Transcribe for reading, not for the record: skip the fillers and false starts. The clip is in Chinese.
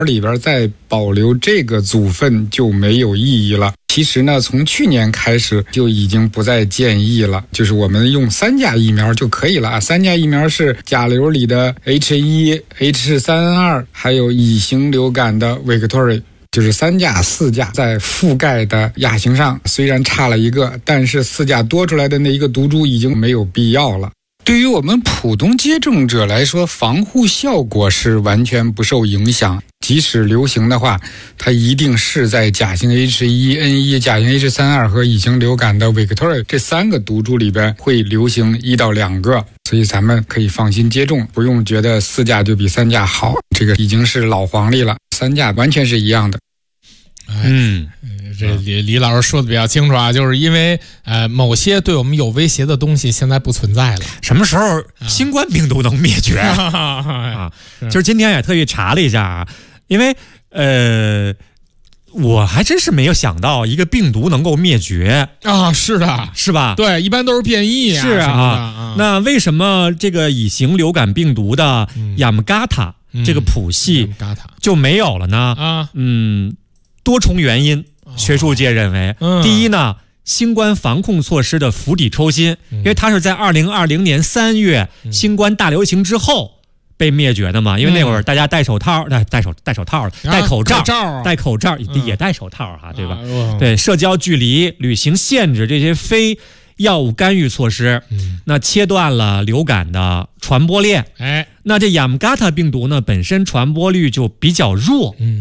里边再保留这个组分就没有意义了。其实呢，从去年开始就已经不再建议了，就是我们用3价疫苗就可以了。3价疫苗是甲流里的 H1、H3N2， 还有乙型流感的 Vectori。就是3价、4价在覆盖的亚型上虽然差了一个，但是4价多出来的那一个毒株已经没有必要了。对于我们普通接种者来说，防护效果是完全不受影响。即使流行的话，它一定是在甲型 H1N1、甲型 H3N2 和乙型流感的 Vectori 这3个毒株里边会流行1到2个，所以咱们可以放心接种，不用觉得4价就比3价好，这个已经是老黄历了，3价完全是一样的。 这李老师说的比较清楚啊，就是因为某些对我们有威胁的东西现在不存在了。 什么时候新冠病毒能灭绝啊？就是今天也特意查了一下啊，因为我还真是没有想到一个病毒能够灭绝啊！是的， 是吧？ 对，一般都是变异啊。 是啊，那为什么这个乙型流感病毒的雅姆嘎塔这个谱系就没有了呢？多重原因，学术界认为，第一呢，新冠防控措施的釜底抽薪，因为它是在2020年3月新冠大流行之后被灭绝的嘛，因为那会儿大家戴口罩，戴口罩也戴手套哈，对吧？对，社交距离、旅行限制这些非药物干预措施，那切断了流感的传播链。那这雅姆嘎塔病毒呢，本身传播率就比较弱，